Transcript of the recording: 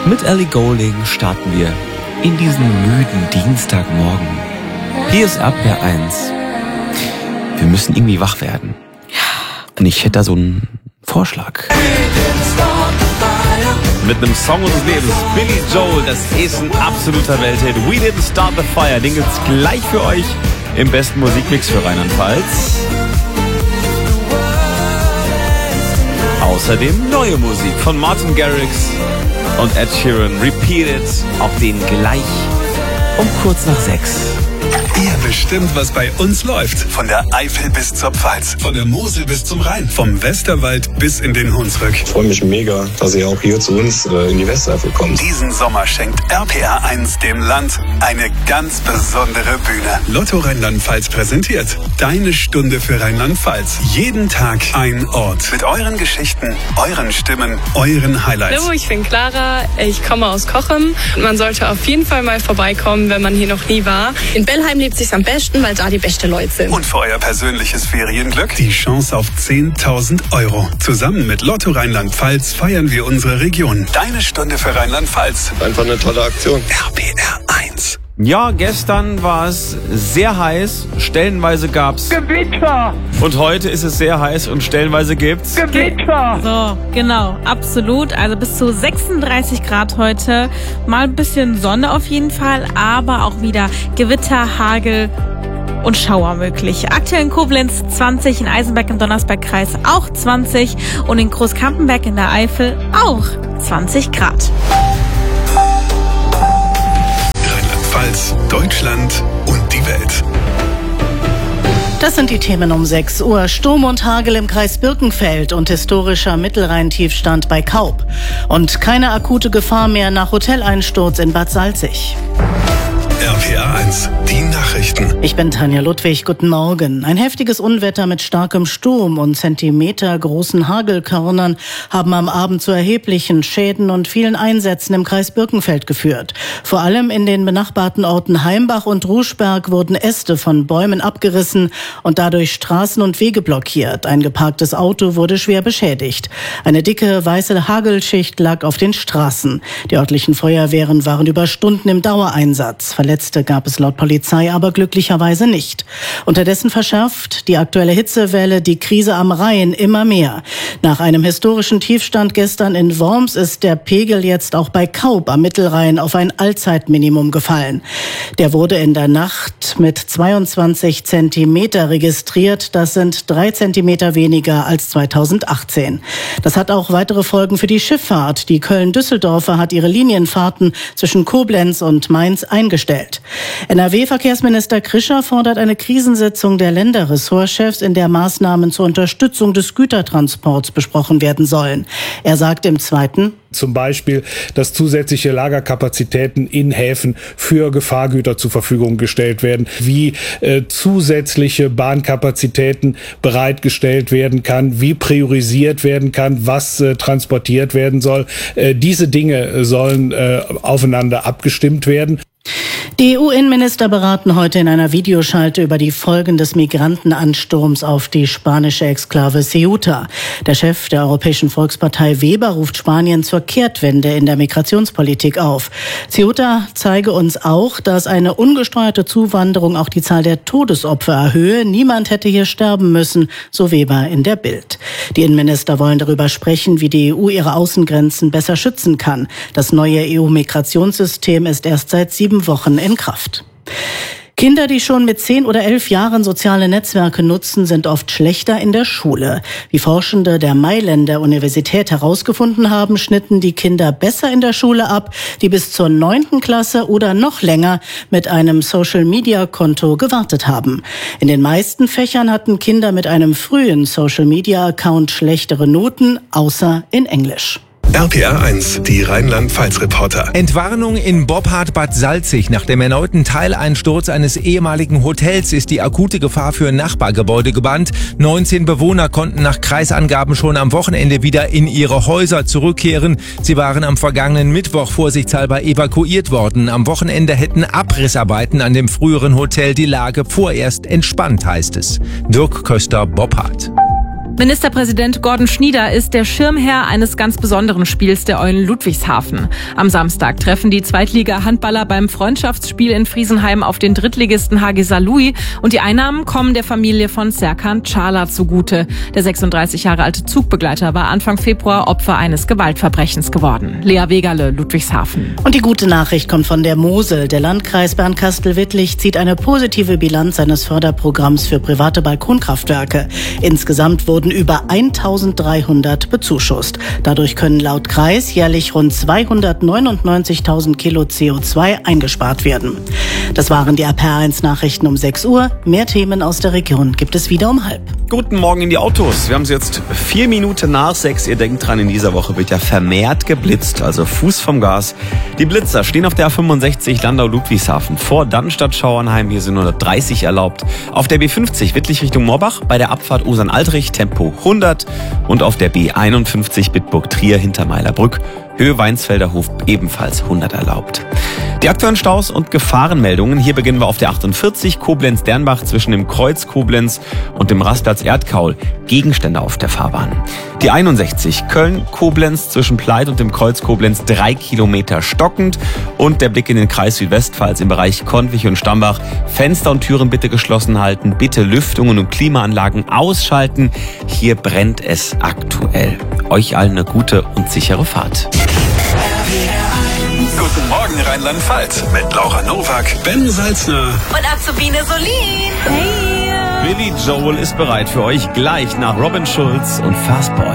Mit Ellie Goulding starten wir in diesen müden Dienstagmorgen. Hier ist RPR 1. Wir müssen irgendwie wach werden. Und ich hätte da so einen Vorschlag. Mit einem Song unseres Lebens, Billy Joel, das ist ein absoluter Welthit. We Didn't Start the Fire, den gibt's gleich für euch im besten Musikmix für Rheinland-Pfalz. Außerdem neue Musik von Martin Garrix und Ed Sheeran, Repeated, auch den gleich um kurz nach 6. Ihr bestimmt, was bei uns läuft. Von der Eifel bis zur Pfalz, von der Mosel bis zum Rhein, vom Westerwald bis in den Hunsrück. Ich freue mich mega, dass ihr auch hier zu uns in die Westeifel kommt. Diesen Sommer schenkt RPR 1 dem Land eine ganz besondere Bühne. Lotto Rheinland-Pfalz präsentiert Deine Stunde für Rheinland-Pfalz. Jeden Tag ein Ort. Mit euren Geschichten, euren Stimmen, euren Highlights. Hallo, ich bin Clara, ich komme aus Cochem. Man sollte auf jeden Fall mal vorbeikommen, wenn man hier noch nie war. In Bellheim lebt sich's am besten, weil da die besten Leute sind. Und für euer persönliches Ferienglück die Chance auf 10.000 €. Zusammen mit Lotto Rheinland-Pfalz feiern wir unsere Region. Deine Stunde für Rheinland-Pfalz. Einfach eine tolle Aktion. RPR 1. Ja, gestern war es sehr heiß, stellenweise gab's Gewitter! Und heute ist es sehr heiß und stellenweise gibt's Gewitter! So, genau, absolut. Also bis zu 36 Grad heute. Mal ein bisschen Sonne auf jeden Fall, aber auch wieder Gewitter, Hagel und Schauer möglich. Aktuell in Koblenz 20, in Eisenberg im Donnersbergkreis auch 20 und in Großkampenberg in der Eifel auch 20 Grad. Deutschland und die Welt. Das sind die Themen um 6 Uhr. Sturm und Hagel im Kreis Birkenfeld und historischer Mittelrhein-Tiefstand bei Kaub. Und keine akute Gefahr mehr nach Hoteleinsturz in Bad Salzig. RPR 1, die Nachrichten. Ich bin Tanja Ludwig, guten Morgen. Ein heftiges Unwetter mit starkem Sturm und zentimetergroßen Hagelkörnern haben am Abend zu erheblichen Schäden und vielen Einsätzen im Kreis Birkenfeld geführt. Vor allem in den benachbarten Orten Heimbach und Ruschberg wurden Äste von Bäumen abgerissen und dadurch Straßen und Wege blockiert. Ein geparktes Auto wurde schwer beschädigt. Eine dicke weiße Hagelschicht lag auf den Straßen. Die örtlichen Feuerwehren waren über Stunden im Dauereinsatz. Verletzte gab es laut Polizei aber glücklicherweise nicht. Unterdessen verschärft die aktuelle Hitzewelle die Krise am Rhein immer mehr. Nach einem historischen Tiefstand gestern in Worms ist der Pegel jetzt auch bei Kaub am Mittelrhein auf ein Allzeitminimum gefallen. Der wurde in der Nacht mit 22 Zentimeter registriert. Das sind 3 Zentimeter weniger als 2018. Das hat auch weitere Folgen für die Schifffahrt. Die Köln-Düsseldorfer hat ihre Linienfahrten zwischen Koblenz und Mainz eingestellt. NRW-Verkehrsminister Krischer fordert eine Krisensitzung der Länderressortchefs, in der Maßnahmen zur Unterstützung des Gütertransports besprochen werden sollen. Er sagt im Zweiten: Zum Beispiel, dass zusätzliche Lagerkapazitäten in Häfen für Gefahrgüter zur Verfügung gestellt werden, wie zusätzliche Bahnkapazitäten bereitgestellt werden kann, wie priorisiert werden kann, was transportiert werden soll. Diese Dinge sollen aufeinander abgestimmt werden. Die EU-Innenminister beraten heute in einer Videoschalte über die Folgen des Migrantenansturms auf die spanische Exklave Ceuta. Der Chef der Europäischen Volkspartei Weber ruft Spanien zur Kehrtwende in der Migrationspolitik auf. Ceuta zeige uns auch, dass eine ungesteuerte Zuwanderung auch die Zahl der Todesopfer erhöhe. Niemand hätte hier sterben müssen, so Weber in der Bild. Die Innenminister wollen darüber sprechen, wie die EU ihre Außengrenzen besser schützen kann. Das neue EU-Migrationssystem ist erst seit 7 Wochen in Kraft. Kinder, die schon mit 10 oder 11 Jahren soziale Netzwerke nutzen, sind oft schlechter in der Schule. Wie Forschende der Mailänder Universität herausgefunden haben, schnitten die Kinder besser in der Schule ab, die bis zur 9. Klasse oder noch länger mit einem Social-Media-Konto gewartet haben. In den meisten Fächern hatten Kinder mit einem frühen Social-Media-Account schlechtere Noten, außer in Englisch. RPR 1, die Rheinland-Pfalz-Reporter. Entwarnung in Boppard Bad Salzig. Nach dem erneuten Teileinsturz eines ehemaligen Hotels ist die akute Gefahr für Nachbargebäude gebannt. 19 Bewohner konnten nach Kreisangaben schon am Wochenende wieder in ihre Häuser zurückkehren. Sie waren am vergangenen Mittwoch vorsichtshalber evakuiert worden. Am Wochenende hätten Abrissarbeiten an dem früheren Hotel die Lage vorerst entspannt, heißt es. Dirk Köster, Boppard. Ministerpräsident Gordon Schnieder ist der Schirmherr eines ganz besonderen Spiels der Eulen Ludwigshafen. Am Samstag treffen die Zweitliga-Handballer beim Freundschaftsspiel in Friesenheim auf den Drittligisten HG Saarlouis und die Einnahmen kommen der Familie von Serkan Çağlar zugute. Der 36 Jahre alte Zugbegleiter war Anfang Februar Opfer eines Gewaltverbrechens geworden. Lea Wegerle, Ludwigshafen. Und die gute Nachricht kommt von der Mosel. Der Landkreis Bernkastel-Wittlich zieht eine positive Bilanz seines Förderprogramms für private Balkonkraftwerke. Insgesamt wurden über 1.300 bezuschusst. Dadurch können laut Kreis jährlich rund 299.000 Kilo CO2 eingespart werden. Das waren die RPR1 Nachrichten um 6 Uhr. Mehr Themen aus der Region gibt es wieder um 5:30. Guten Morgen in die Autos. Wir haben es jetzt 4 Minuten nach 6. Ihr denkt dran, in dieser Woche wird ja vermehrt geblitzt, also Fuß vom Gas. Die Blitzer stehen auf der A65 Landau-Ludwigshafen vor Dannstatt-Schauernheim. Hier sind 130 erlaubt. Auf der B50 Wittlich Richtung Morbach bei der Abfahrt Usern-Altrich Tempo 100 und auf der B51 Bitburg-Trier hinter Meilerbrück Höhe Weinsfelder Hof ebenfalls 100 erlaubt. Die aktuellen Staus und Gefahrenmeldungen. Hier beginnen wir auf der 48 Koblenz-Dernbach zwischen dem Kreuz Koblenz und dem Rastplatz Erdkaul. Gegenstände auf der Fahrbahn. Die 61 Köln-Koblenz zwischen Pleit und dem Kreuz Koblenz 3 Kilometer stockend. Und der Blick in den Kreis Südwestpfalz im Bereich Konwich und Stambach. Fenster und Türen bitte geschlossen halten. Bitte Lüftungen und Klimaanlagen ausschalten. Hier brennt es aktuell. Euch allen eine gute und sichere Fahrt. Guten Morgen Rheinland-Pfalz mit Laura Nowak, Ben Salzner Und Azubine Solin. Hey! Billy Joel ist bereit für euch gleich nach Robin Schulz und Fastball.